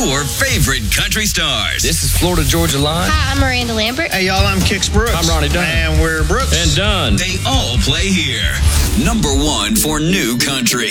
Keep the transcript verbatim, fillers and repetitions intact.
your favorite country stars. This is Florida Georgia Line. Hi, I'm Miranda Lambert. Hey, y'all, I'm Kix Brooks. I'm Ronnie Dunn. And we're Brooks. And Dunn. They all play here. Number one for new country.